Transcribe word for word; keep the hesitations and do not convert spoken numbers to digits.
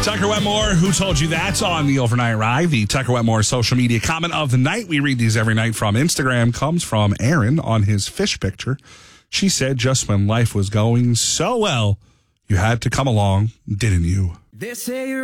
Tucker Wetmore, who told you that's on the Overnight Ride, the Tucker Wetmore social media comment of the night. We read these every night from Instagram. Comes from Aaron on his fish picture. She said, just when life was going so well, you had to come along, didn't you? They say you're